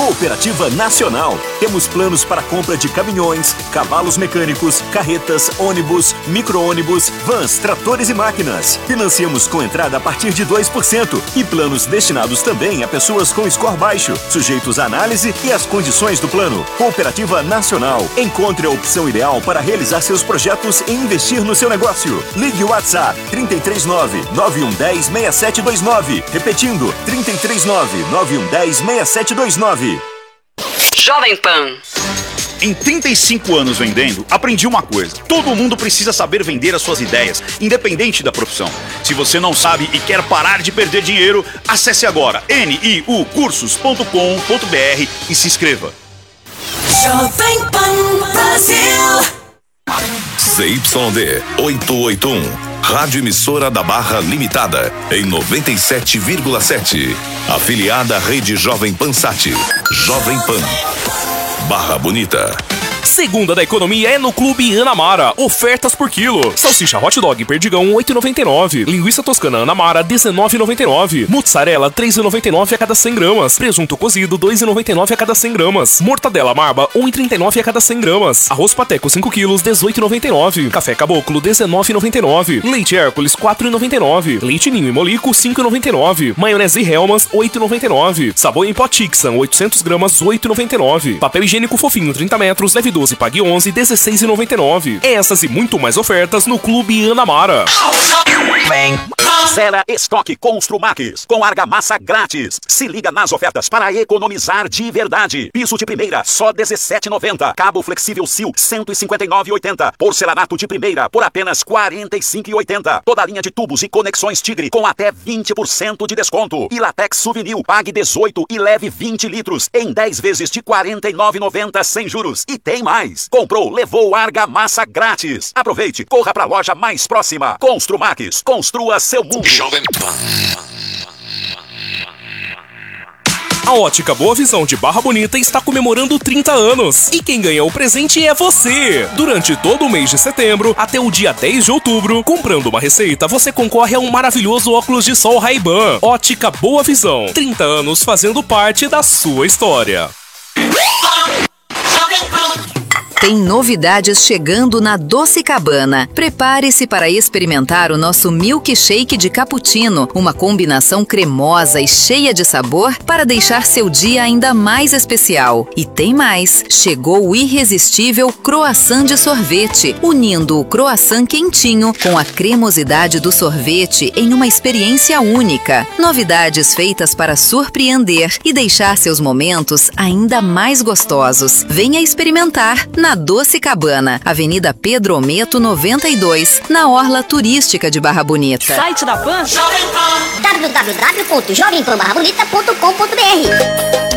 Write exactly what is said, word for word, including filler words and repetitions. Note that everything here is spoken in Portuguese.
Cooperativa Nacional. Temos planos para compra de caminhões, cavalos mecânicos, carretas, ônibus, micro-ônibus, vans, tratores e máquinas. Financiamos com entrada a partir de dois por cento e planos destinados também a pessoas com score baixo, sujeitos à análise e às condições do plano. Cooperativa Nacional. Encontre a opção ideal para realizar seus projetos e investir no seu negócio. Ligue o WhatsApp trinta e três nove, nove um um zero, seis sete dois nove. Repetindo, trinta e três nove, nove um um zero, seis sete dois nove. Jovem Pan. Em trinta e cinco anos vendendo, aprendi uma coisa. Todo mundo precisa saber vender as suas ideias, independente da profissão. Se você não sabe e quer parar de perder dinheiro, acesse agora n i u cursos ponto com ponto b r e se inscreva. Jovem Pan Brasil. Z Y D oitocentos e oitenta e um, Rádio Emissora da Barra Limitada, em noventa e sete vírgula sete. Afiliada à Rede Jovem Pan Sat. Jovem Pan. Barra Bonita. Segunda da economia é no Clube Anamara. Ofertas por quilo. Salsicha hot dog perdigão oito reais e noventa e nove centavos. Linguiça toscana Anamara dezenove reais e noventa e nove centavos. Mussarela três reais e noventa e nove centavos a cada cem gramas. Presunto cozido dois reais e noventa e nove centavos a cada cem gramas. Mortadela marba um real e trinta e nove centavos a cada cem gramas. Arroz pateco cinco quilos dezoito reais e noventa e nove centavos. Café caboclo dezenove reais e noventa e nove centavos. Leite Hércules quatro reais e noventa e nove centavos. Leite Ninho e Molico cinco reais e noventa e nove centavos. Maionese Hellmann's oito reais e noventa e nove centavos. Sabão em pó Tixan oitocentas gramas oito reais e noventa e nove centavos. Papel higiênico fofinho trinta metros leve doze pague onze dezesseis reais e noventa e nove centavos. Essas e muito mais ofertas no Clube Anamara. Zera estoque Construmax com argamassa grátis. Se liga nas ofertas para economizar de verdade. Piso de primeira só dezessete reais e noventa centavos. Cabo flexível Sil cento e cinquenta e nove reais e oitenta centavos. Porcelanato de primeira por apenas quarenta e cinco reais e oitenta centavos. Toda a linha de tubos e conexões Tigre com até vinte por cento de desconto. E Latex Souvenir, pague dezoito e leve vinte litros em dez vezes de quarenta e nove reais e noventa centavos sem juros. E tem mais. Comprou, levou argamassa grátis. Aproveite, corra para a loja mais próxima. Construmax, construa seu mundo. Jovem Pan. A Ótica Boa Visão de Barra Bonita está comemorando trinta anos. E quem ganha o presente é você! Durante todo o mês de setembro, até o dia dez de outubro, comprando uma receita, você concorre a um maravilhoso óculos de sol Ray-Ban. Ótica Boa Visão. trinta anos fazendo parte da sua história. Tem novidades chegando na Doce Cabana. Prepare-se para experimentar o nosso milkshake de cappuccino, uma combinação cremosa e cheia de sabor para deixar seu dia ainda mais especial. E tem mais! Chegou o irresistível croissant de sorvete, unindo o croissant quentinho com a cremosidade do sorvete em uma experiência única. Novidades feitas para surpreender e deixar seus momentos ainda mais gostosos. Venha experimentar na Doce Cabana, Avenida Pedro Ometo noventa e dois, na Orla Turística de Barra Bonita. Site da Pan? w w w ponto jovem pan barra bonita ponto com ponto b r